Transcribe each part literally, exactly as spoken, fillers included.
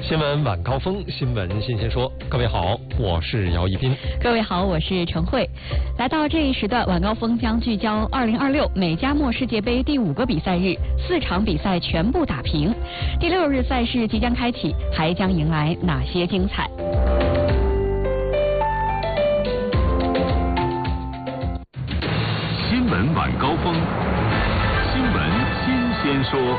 新闻晚高峰，新闻新鲜说。各位好，我是姚一斌。 各位好，我是陈慧。来到这一时段，晚高峰将聚焦二零二六美加墨世界杯第五个比赛日，四场比赛全部打平。第六日赛事即将开启，还将迎来哪些精彩？ 新闻晚高峰，新闻新鲜说。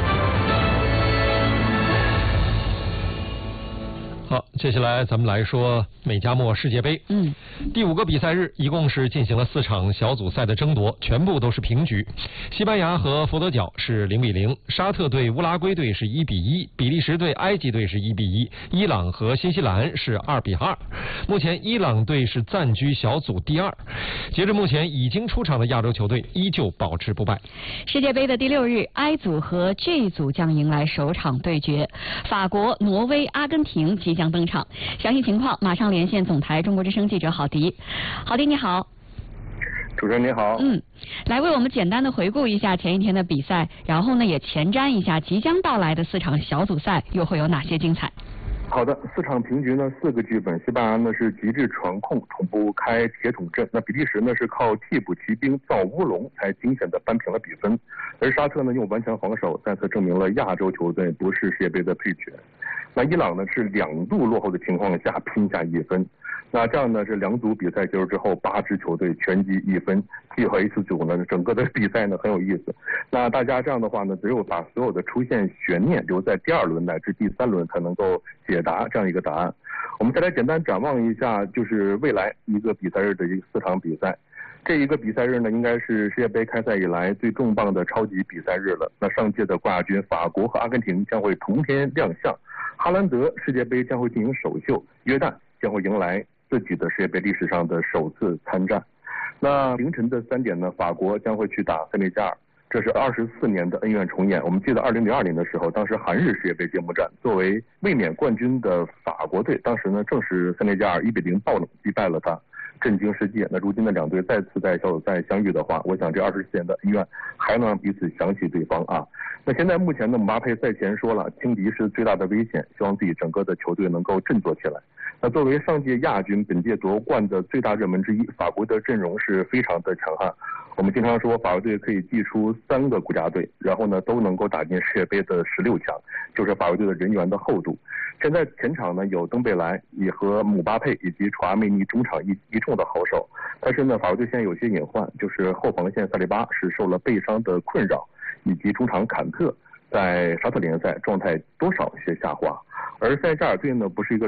好，接下来咱们来说美加墨世界杯。 嗯， 第五个比赛日一共是进行了四场小组赛的争夺，全部都是平局。西班牙和佛得角是零比零，沙特对乌拉圭队是一比一，比利时对埃及队是一比一，伊朗和新西兰是二比二。目前伊朗队是暂居小组第二。截至目前，已经出场的亚洲球队依旧保持不败。 世界杯的第六日 ，I 组和 J 组将迎来首场对决，法国、挪威、阿根廷即将登场。详细情况马上连线总台中国之声记者郝迪。郝迪你好。 主持人你好。 嗯，来为我们简单的回顾一下前一天的比赛，然后呢也前瞻一下即将到来的四场小组赛又会有哪些精彩。 好的，四场平局呢，四个剧本。西班牙呢是极致传控，从不开铁桶阵；那比利时呢是靠替补骑兵造乌龙，才惊险的扳平了比分。而沙特呢用顽强防守，再次证明了亚洲球队不是世界杯的配角。那伊朗呢是两度落后的情况下拼下一分。那这样呢是两组比赛结束之后，八支球队全积一分。G 和 H 组呢，整个的比赛呢很有意思。那大家这样的话呢，只有把所有的出现悬念留在第二轮乃至第三轮才能够解答这样一个答案。我们再来简单展望一下，就是未来一个比赛日的一个四场比赛。这一个比赛日呢，应该是世界杯开赛以来最重磅的超级比赛日了。那上届的冠亚军法国和阿根廷将会同天亮相，哈兰德世界杯将会进行首秀，约旦将会迎来自己的世界杯历史上的首次参战。那凌晨的三点呢，法国将会去打塞内加尔，这是二十四年的恩怨重演。我们记得二零零二年的时候，当时韩日世界杯揭幕战，作为卫冕冠军的法国队，当时呢正是塞内加尔一比零爆冷击败了他，震惊世界。那如今的两队再次在小组赛相遇的话，我想这二十四年的恩怨还能让彼此想起对方啊。那现在目前呢，姆巴佩赛前说了，轻敌是最大的危险，希望自己整个的球队能够振作起来。那作为上届亚军，本届夺冠的最大热门之一，法国的阵容是非常的强悍。我们经常说，法国队可以祭出三个国家队，然后呢都能够打进世界杯的十六强，就是法国队的人员的厚度。现在前场呢有登贝莱，也和姆巴佩以及楚阿梅尼中场一一众的好手，但是呢法国队现在有些隐患，就是后防线萨利巴是受了背伤的困扰，以及中场坎特在沙特联赛状态多少些下滑。而塞内加尔队呢不是一个